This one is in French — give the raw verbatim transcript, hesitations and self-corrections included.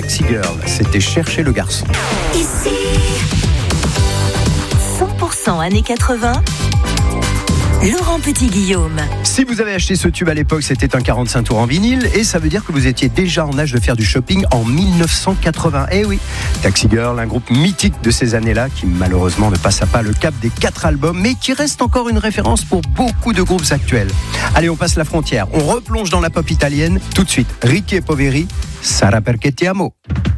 Taxi Girl, c'était Chercher le garçon. Ici, cent pour cent années quatre-vingts, Laurent Petit-Guillaume. Si vous avez acheté ce tube à l'époque, c'était un quarante-cinq tours en vinyle et ça veut dire que vous étiez déjà en âge de faire du shopping en dix-neuf cent quatre-vingts. Eh oui, Taxi Girl, un groupe mythique de ces années-là qui malheureusement ne passa pas le cap des quatre albums mais qui reste encore une référence pour beaucoup de groupes actuels. Allez, on passe la frontière, on replonge dans la pop italienne. Tout de suite, Ricky et Poveri, Sarà perché ti amo.